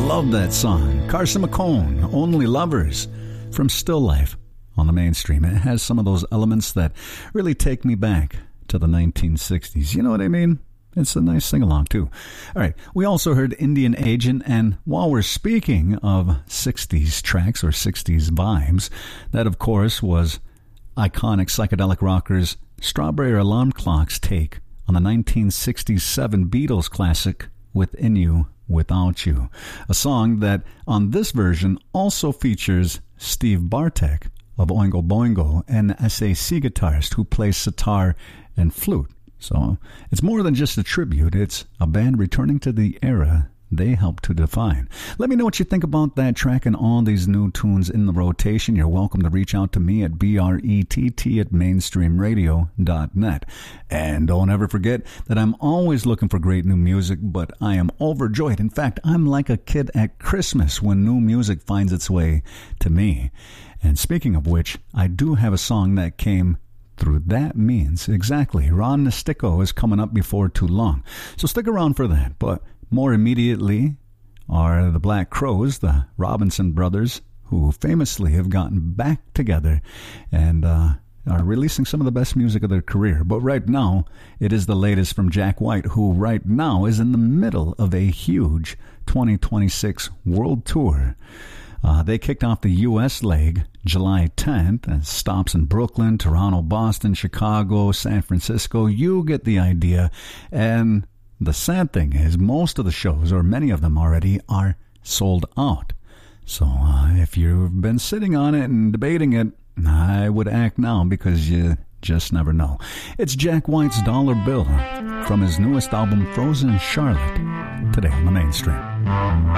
Love that song. Carson McCone, Only Lovers, from Still Life on the Mainstream. It has some of those elements that really take me back to the 1960s. You know what I mean? It's a nice sing-along, too. All right, we also heard Indian Agent, and while we're speaking of 60s tracks or 60s vibes, that, of course, was iconic psychedelic rockers Strawberry Alarm Clock's take on the 1967 Beatles classic Within You, Without You, a song that on this version also features Steve Bartek of Oingo Boingo, an SAC guitarist who plays sitar and flute. So it's more than just a tribute. It's a band returning to the era they helped to define. Let me know what you think about that track and all these new tunes in the rotation. You're welcome to reach out to me at brett@mainstreamradio.net. And don't ever forget that I'm always looking for great new music, but I am overjoyed. In fact, I'm like a kid at Christmas when new music finds its way to me. And speaking of which, I do have a song that came through that means. Exactly. Ron Nestico is coming up before too long. So stick around for that. But more immediately are the Black Crowes, the Robinson brothers, who famously have gotten back together and are releasing some of the best music of their career. But right now, it is the latest from Jack White, who right now is in the middle of a huge 2026 world tour. They kicked off the U.S. leg July 10th, and stops in Brooklyn, Toronto, Boston, Chicago, San Francisco. You get the idea. And the sad thing is most of the shows, or many of them already, are sold out. So if you've been sitting on it and debating it, I would act now, because you just never know. It's Jack White's Dollar Bill from his newest album, Frozen Charlotte, today on the Mainstream.